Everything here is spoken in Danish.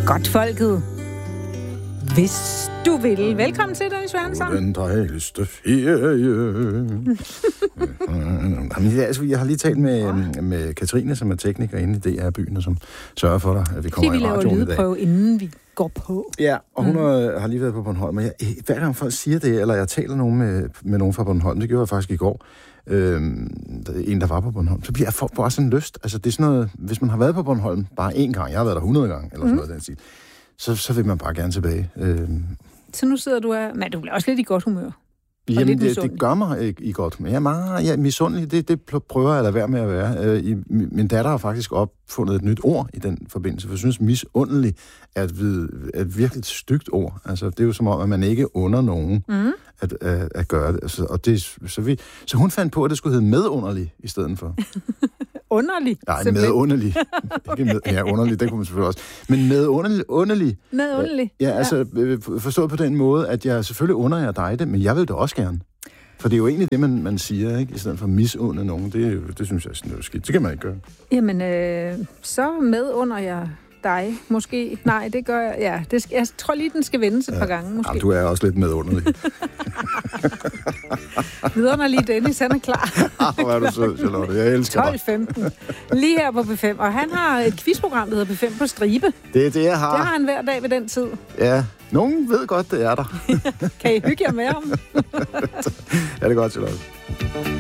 Godt folket. Hvis du vil. Velkommen til, Dennis Wernsson. Den dejligste ferie. Jeg har lige talt med Katrine, som er tekniker inde i DR-byen, og som sørger for dig, at vi kommer i radioen i dag. Vi laver lydprøve, inden vi går på. Ja, og hun har lige været på Bornholm. Og hver gang folk siger det, eller jeg taler med nogen fra Bornholm, det gjorde jeg faktisk i går, en, der var på Bornholm, så bliver jeg bare sådan lyst. Altså, det er sådan noget, hvis man har været på Bornholm bare én gang, jeg har været der 100 gange, eller sådan noget den stil, så vil man bare gerne tilbage. Så nu sidder du her, men du bliver også lidt i godt humør. Jamen, det gør mig i godt. Men jeg er misundelig, det prøver jeg at lade være med at være. Min datter har faktisk opfundet et nyt ord i den forbindelse, for jeg synes, misundelig er et virkelig stygt ord. Altså, det er jo som om, at man ikke under nogen at gøre det. Altså, og så hun fandt på, at det skulle hedde medunderlig i stedet for. Underlig? Nej, medunderlig. Ikke med, ja, underlig, det kunne man selvfølgelig også. Men medunderlig. Medunderlig? Ja, altså forstået på den måde, at jeg selvfølgelig under jer dig det, men jeg vil det også gerne. For det er jo egentlig det, man siger, ikke? I stedet for misunde nogen. Det synes jeg er sådan noget skidt. Det kan man ikke gøre. Jamen, så medunder jeg dig, måske. Nej, det gør jeg. Ja, jeg tror lige, den skal vendes et par gange, måske. Jamen, du er også lidt medunderlig. Vidunderlig Dennis, han er klar. Hvor er du sød, Charlotte. Jeg elsker dig. 12-15. Lige her på B5. Og han har et quizprogram, der hedder B5 på stribe. Det er det, jeg har. Det har han hver dag ved den tid. Ja, nogen ved godt, det er der. Kan I hygge jer med ham? Ja, det er godt, Charlotte.